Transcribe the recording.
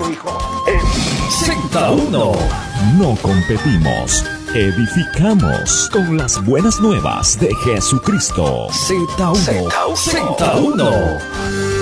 tu hijo. Z1. No competimos, edificamos con las buenas nuevas de Jesucristo. Z1. Z1.